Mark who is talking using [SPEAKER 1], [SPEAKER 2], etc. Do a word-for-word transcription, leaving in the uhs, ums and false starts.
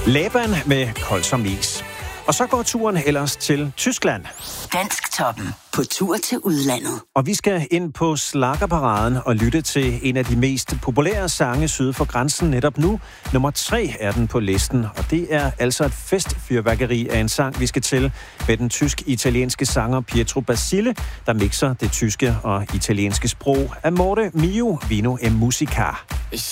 [SPEAKER 1] Laban med Kold som is. Og så går turen ellers til Tyskland.
[SPEAKER 2] Dansktoppen på tur til udlandet.
[SPEAKER 1] Og vi skal ind på slaggerparaden og lytte til en af de mest populære sange syd for grænsen netop nu. Nummer tre er den på listen, og det er altså et festfyrværkeri af en sang, vi skal til med den tysk-italienske sanger Pietro Basile, der mixer det tyske og italienske sprog. Amore mio vino e musica.